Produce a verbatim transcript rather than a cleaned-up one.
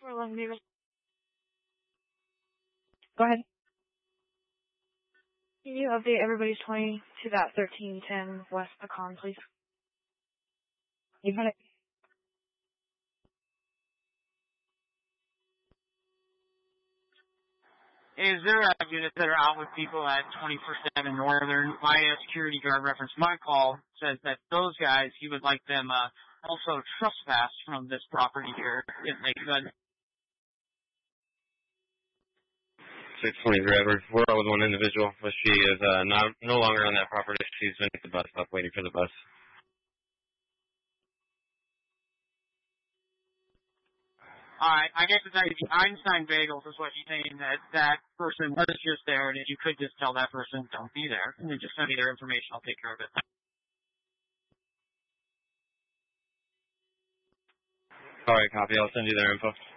four eleven Davis. Go ahead. Can you update everybody's twenty to that thirteen ten West Pecan, please? You got it. Is there uh, units that are out with people at twenty-four seven Northern? My uh, security guard referenced my call, says that those guys, he would like them uh, also trespass from this property here, if they could. six twenty driver. We're out with one individual, but she is uh, not no longer on that property. She's been at the bus stop waiting for the bus. Alright, I guess it's like the Einstein Bagels is what you're saying, that that person was just there, and if you could just tell that person, don't be there, and then just send me their information, I'll take care of it. Alright, copy. I'll send you their info.